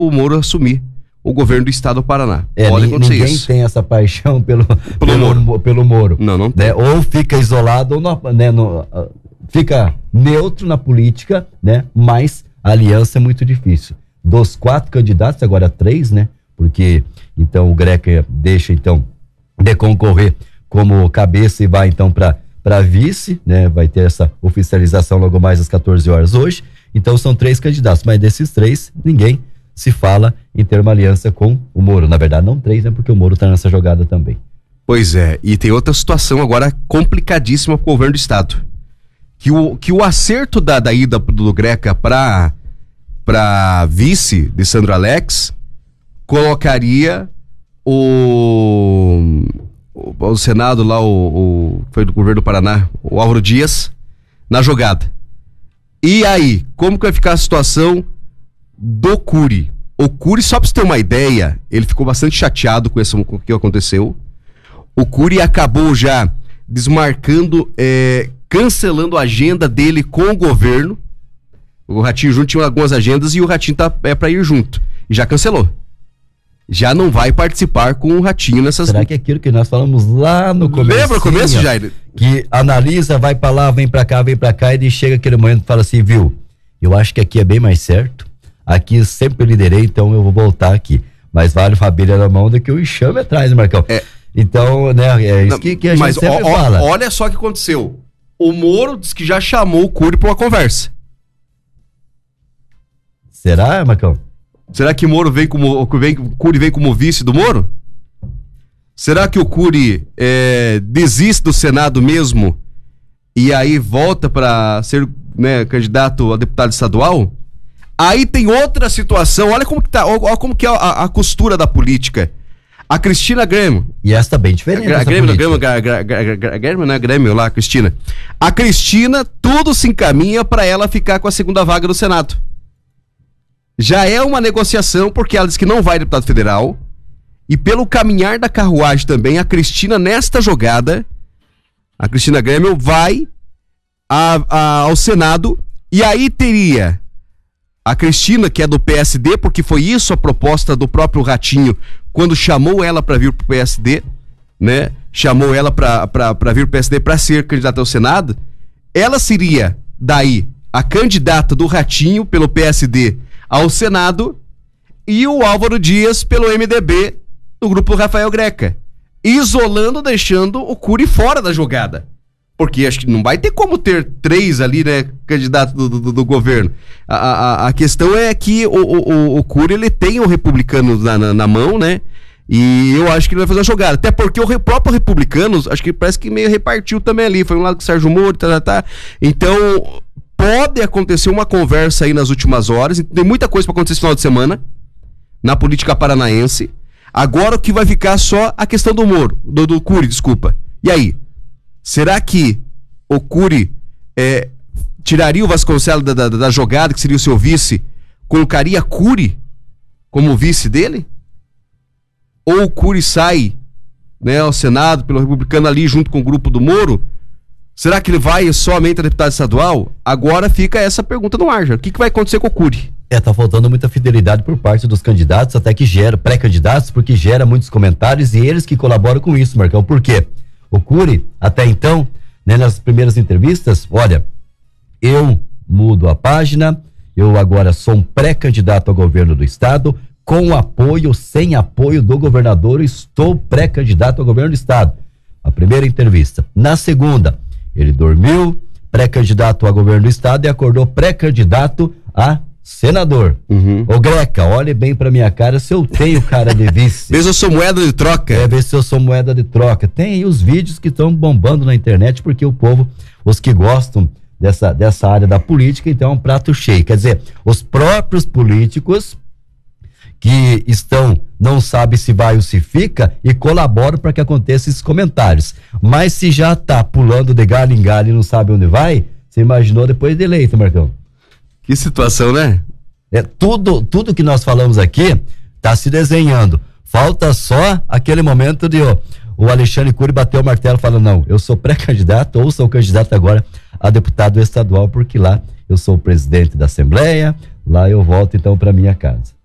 o Moro assumir o governo do estado do Paraná. Pode acontecer ninguém isso. tem essa paixão pelo Moro. Não tem. Né? Ou fica isolado, ou fica neutro na política, né? Mas a aliança é muito difícil. Dos 4 candidatos, agora 3, né? Porque então o Greca deixa então de concorrer como cabeça e vai então para vice, né? Vai ter essa oficialização logo mais às 14 horas hoje. Então são 3 candidatos, mas desses 3, ninguém se fala em ter uma aliança com o Moro. Na verdade, não 3, né? Porque o Moro tá nessa jogada também. Pois é, e tem outra situação agora complicadíssima pro governo do estado. Que o acerto da ida do Greca pra vice de Sandro Alex colocaria o Senado lá, foi do governo do Paraná, o Álvaro Dias, na jogada. E aí, como que vai ficar a situação do Cury? O Cury, só pra você ter uma ideia, ele ficou bastante chateado com o que aconteceu. O Cury acabou já desmarcando, cancelando a agenda dele com o governo. O Ratinho junto tinha algumas agendas e o Ratinho tá pra ir junto. E já cancelou. Já não vai participar com o Ratinho nessas... Será que é aquilo que nós falamos lá no começo? Lembra o começo, Jair? Que analisa, vai pra lá, vem pra cá, e chega aquele momento e fala assim, viu, eu acho que aqui é bem mais certo, aqui sempre liderei, então eu vou voltar aqui. Mas vale uma abelha na mão do que o enxame atrás, né, Marcão? Então, né, é isso que a gente sempre fala. Olha só o que aconteceu. O Moro disse que já chamou o Cury pra uma conversa. Será, Marcão? Será que o Cury vem como vice do Moro? Será que o Cury desiste do Senado mesmo e aí volta para ser, né, candidato a deputado estadual? Aí tem outra situação, olha como que tá, olha como que é a costura da política. A Cristina Grêmio. E essa tá bem diferente. Grêmio, né? Grêmio lá, Cristina. A Cristina, tudo se encaminha para ela ficar com a segunda vaga do Senado. Já é uma negociação, porque ela diz que não vai deputado federal. E pelo caminhar da carruagem também, a Cristina, nesta jogada, a Cristina Grêmio vai ao Senado. E aí teria a Cristina, que é do PSD, porque foi isso a proposta do próprio Ratinho, quando chamou ela para vir pro PSD, né? Chamou ela para vir pro PSD para ser candidata ao Senado. Ela seria, daí, a candidata do Ratinho pelo PSD ao Senado e o Álvaro Dias pelo MDB no grupo Rafael Greca, isolando, deixando o Cury fora da jogada, porque acho que não vai ter como ter 3 ali, né, candidato do governo. A questão é que o Cury, ele tem o republicano na mão, né, e eu acho que ele vai fazer uma jogada, até porque o próprio republicano, acho que parece que meio repartiu também ali, foi um lado com o Sérgio Moro, então pode acontecer uma conversa aí nas últimas horas. Tem muita coisa para acontecer esse final de semana na política paranaense. Agora o que vai ficar só a questão do Moro, do Cury, desculpa. E aí? Será que o Cury tiraria o Vasconcelos da jogada, que seria o seu vice, colocaria Cury como vice dele? Ou o Cury sai, né, ao Senado pelo republicano ali junto com o grupo do Moro? Será que ele vai somente a deputado estadual? Agora fica essa pergunta no ar, já. O que vai acontecer com o Cury? Tá faltando muita fidelidade por parte dos candidatos, até que gera, pré-candidatos, porque gera muitos comentários e eles que colaboram com isso, Marcão. Por quê? O Cury, até então, né, nas primeiras entrevistas, olha, eu mudo a página, eu agora sou um pré-candidato ao governo do estado, com apoio, sem apoio do governador, estou pré-candidato ao governo do estado. A primeira entrevista. Na segunda, ele dormiu, pré-candidato a governo do estado, e acordou pré-candidato a senador. Ô Greca, olhe bem pra minha cara se eu tenho cara de vice. Vê se eu sou moeda de troca. Vê se eu sou moeda de troca. Tem aí os vídeos que estão bombando na internet, porque o povo, os que gostam dessa área da política, então é um prato cheio. Quer dizer, os próprios políticos que não sabe se vai ou se fica e colaboram para que aconteça esses comentários. Mas se já tá pulando de galho em galho e não sabe onde vai, você imaginou depois de eleito, Marcão? Que situação, né? Tudo que nós falamos aqui tá se desenhando. Falta só aquele momento de o Alexandre Cury bater o martelo e falar, não, eu sou pré-candidato ou sou candidato agora a deputado estadual, porque lá eu sou o presidente da Assembleia, lá eu volto então para minha casa.